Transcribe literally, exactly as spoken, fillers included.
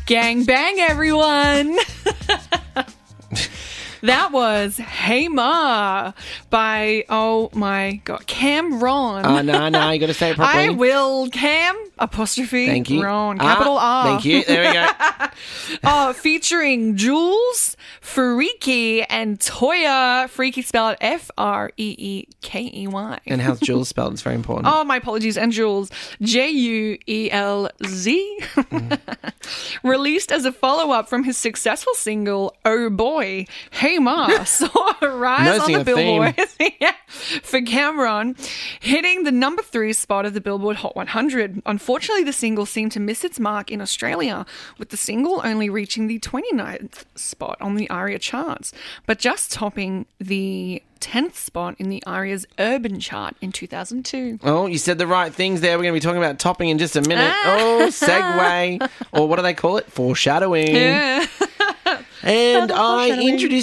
Gang bang, everyone. That was Hey Ma by, oh my God, Cam'ron. Uh, no, no, you got to say it properly. I will. Cam, apostrophe, Thank you. Ron, capital ah, R. Thank you. There we go. Oh, featuring Jules, Freaky, and Toya. Freaky spelled F R E E K E Y. And how's Jules spelled? It's very important. Oh, my apologies. And Jules, J U E L Z. Mm. Released as a follow-up from his successful single, Oh Boy, Hey Ma, saw a rise Noticing on the a theme. Billboard yeah, for Cam'ron, hitting the number three spot of the Billboard Hot one hundred. Unfortunately, the single seemed to miss its mark in Australia, with the single only reaching the twenty-ninth spot on the ARIA charts, but just topping the tenth spot in the ARIA's Urban chart in two thousand two. Oh, you said the right ththings there. We're going to be talking about topping in just a minute. Ah. Oh, segue. Or what do they call it? Foreshadowing. Yeah. And I Foreshadowing. introduced